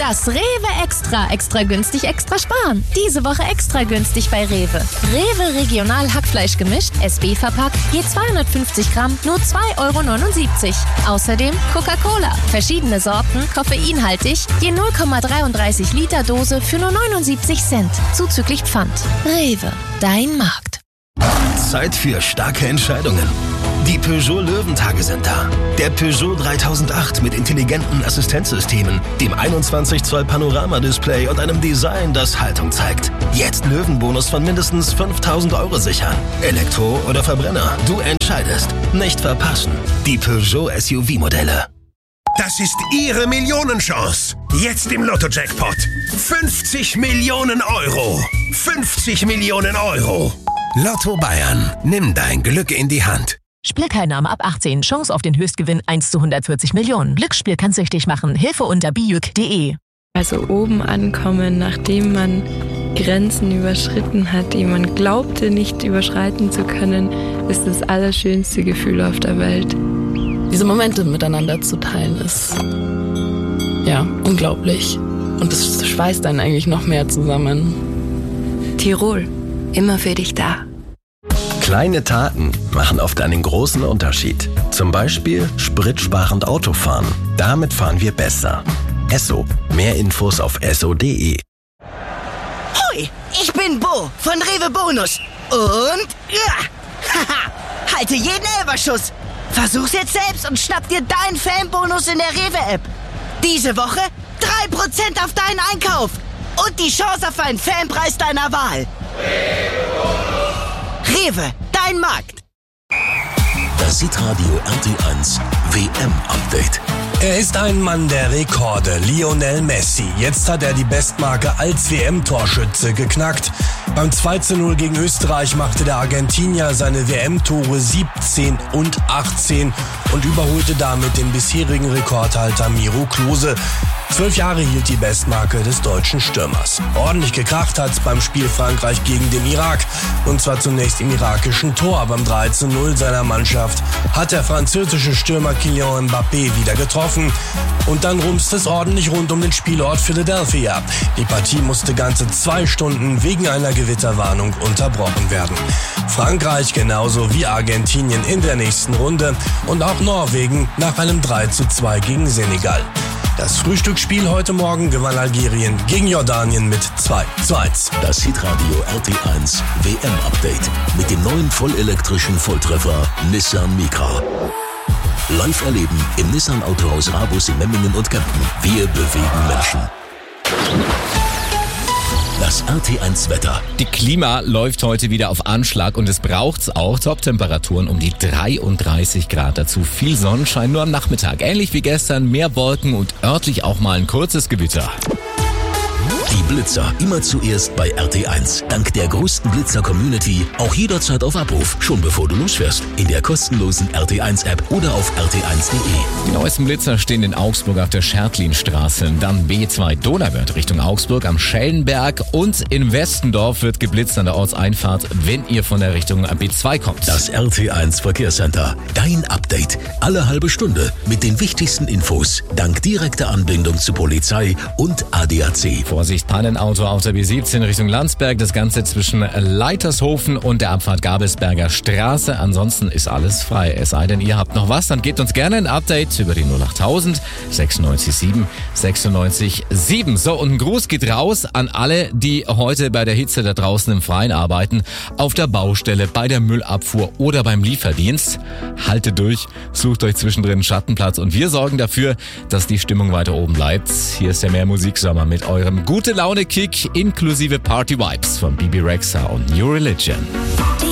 Das Rewe Extra. Extra günstig, extra sparen. Diese Woche extra günstig bei Rewe. Rewe Regional Hackfleisch gemischt, SB verpackt, je 250 Gramm, nur 2,79 €. Außerdem Coca-Cola. Verschiedene Sorten, koffeinhaltig, je 0,33 Liter Dose für nur 79 Cent. Zuzüglich Pfand. Rewe, dein Markt. Zeit für starke Entscheidungen. Die Peugeot Löwentage sind da. Der Peugeot 3008 mit intelligenten Assistenzsystemen, dem 21 Zoll Panoramadisplay und einem Design, das Haltung zeigt. Jetzt Löwenbonus von mindestens 5.000 € sichern. Elektro oder Verbrenner, du entscheidest. Nicht verpassen. Die Peugeot SUV-Modelle. Das ist Ihre Millionenchance. Jetzt im Lotto-Jackpot. 50 Millionen €. 50 Millionen €. Lotto Bayern. Nimm dein Glück in die Hand. Spielteilnahme ab 18. Chance auf den Höchstgewinn 1 zu 140 Millionen. Glücksspiel kann süchtig machen. Hilfe unter bijuk.de. Also oben ankommen, nachdem man Grenzen überschritten hat, die man glaubte nicht überschreiten zu können, ist das allerschönste Gefühl auf der Welt. Diese Momente miteinander zu teilen ist, ja, unglaublich. Und das schweißt einen eigentlich noch mehr zusammen. Tirol, immer für dich da. Kleine Taten machen oft einen großen Unterschied. Zum Beispiel spritsparend Autofahren. Damit fahren wir besser. Esso. Mehr Infos auf esso.de. Hoi, ich bin Bo von Rewe Bonus. Und haha, halte jeden Elberschuss. Versuch's jetzt selbst und schnapp dir deinen Fanbonus in der Rewe-App. Diese Woche 3% auf deinen Einkauf. Und die Chance auf einen Fanpreis deiner Wahl. Rewe, dein Markt. Das Hitradio RT1 WM-Update. Er ist ein Mann der Rekorde, Lionel Messi. Jetzt hat er die Bestmarke als WM-Torschütze geknackt. Beim 2:0 gegen Österreich machte der Argentinier seine WM-Tore 17 und 18 und überholte damit den bisherigen Rekordhalter Miro Klose. 12 Jahre hielt die Bestmarke des deutschen Stürmers. Ordentlich gekracht hat's beim Spiel Frankreich gegen den Irak. Und zwar zunächst im irakischen Tor. Beim 3:0 seiner Mannschaft hat der französische Stürmer Kylian Mbappé wieder getroffen. Und dann rumste es ordentlich rund um den Spielort Philadelphia. Die Partie musste ganze 2 Stunden wegen einer Gewitterwarnung unterbrochen werden. Frankreich genauso wie Argentinien in der nächsten Runde und auch Norwegen nach einem 3:2 gegen Senegal. Das Frühstücksspiel heute Morgen gewann Algerien gegen Jordanien mit 2:1. Das Hitradio RT1 WM-Update mit dem neuen vollelektrischen Volltreffer Nissan Micra. Live erleben im Nissan Autohaus Rabus in Memmingen und Kempten. Wir bewegen Menschen. Das RT1 Wetter. Die Klima läuft heute wieder auf Anschlag und es braucht's auch. Top-Temperaturen um die 33 Grad. Dazu viel Sonnenschein nur am Nachmittag. Ähnlich wie gestern, mehr Wolken und örtlich auch mal ein kurzes Gewitter. Die Blitzer immer zuerst bei RT1. Dank der größten Blitzer-Community auch jederzeit auf Abruf. Schon bevor du losfährst. In der kostenlosen RT1-App oder auf rt1.de. Die neuesten Blitzer stehen in Augsburg auf der Schertlinstraße. Dann B2 Donauwörth Richtung Augsburg am Schellenberg. Und in Westendorf wird geblitzt an der Ortseinfahrt, wenn ihr von der Richtung B2 kommt. Das RT1 Verkehrscenter. Dein Update. Alle halbe Stunde mit den wichtigsten Infos. Dank direkter Anbindung zu Polizei und ADAC. Vorsicht, Pannenauto auf der B17 Richtung Landsberg. Das Ganze zwischen Leitershofen und der Abfahrt Gabelsberger Straße. Ansonsten ist alles frei. Es sei denn, ihr habt noch was, dann gebt uns gerne ein Update über die 08000 96 7 96 7. So, und ein Gruß geht raus an alle, die heute bei der Hitze da draußen im Freien arbeiten. Auf der Baustelle, bei der Müllabfuhr oder beim Lieferdienst. Haltet durch, sucht euch zwischendrin einen Schattenplatz und wir sorgen dafür, dass die Stimmung weiter oben bleibt. Hier ist der Mehr-Musik-Sommer mit eurem Gute-Laune-Kick inklusive Party-Vibes von Bibi Rexha und New Religion.